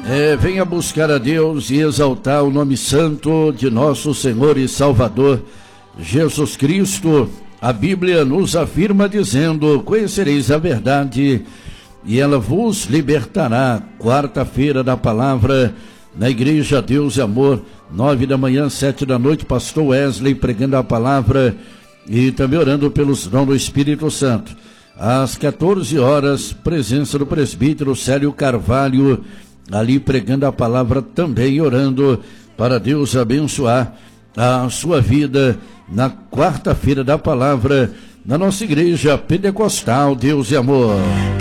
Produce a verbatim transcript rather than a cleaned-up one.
É, venha buscar a Deus e exaltar o nome santo de nosso Senhor e Salvador Jesus Cristo. A Bíblia nos afirma dizendo: conhecereis a verdade e ela vos libertará. Quarta-feira da palavra na Igreja Deus e Amor, nove da manhã, sete da noite, pastor Wesley pregando a palavra e também orando pelos dons do Espírito Santo. Às quatorze horas, presença do presbítero Célio Carvalho, ali pregando a palavra também, orando para Deus abençoar a sua vida na quarta-feira da palavra, na nossa Igreja Pentecostal Deus e Amor.